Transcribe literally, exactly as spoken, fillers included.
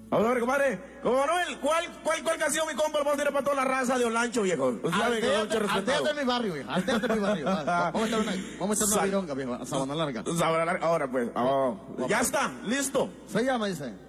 Vamos a ver, compadre. Como Manuel, ¿cuál, cuál, cuál canción mi compa vamos a tirar para toda la raza de Olancho, viejo? Usted sabe que mucho respetado. Altéate mi barrio, viejo. Altéate mi barrio. Vamos a echar una, vamos a echar una vironga, viejo. A Sabana Larga. Sabana Larga. Ahora pues, oh, ya está, listo. Se llama, dice.